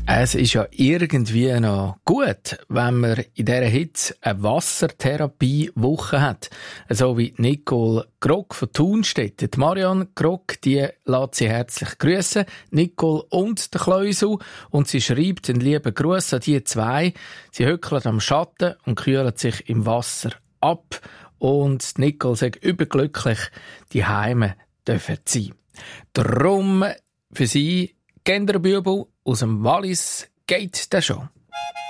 Es ist ja irgendwie noch gut, wenn man in dieser Hitze eine Wassertherapie-Woche hat. So wie Nicole Grock von Thunstetten. Die Marianne Grock, die lässt sie herzlich grüßen. Nicole und der Kleusel. Und sie schreibt einen lieben Gruß an die zwei. Sie hückeln am Schatten und kühlen sich im Wasser ab. Und Nicole sagt überglücklich, die Heime dürfen sein. Darum für sie Genderbübel aus dem Wallis geht das schon.